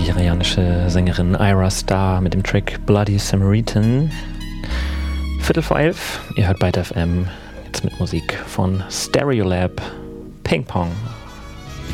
nigerianische Sängerin Ira Star mit dem Track Bloody Samaritan. 11:15, ihr hört Byte FM, jetzt mit Musik von Stereolab, Ping Pong.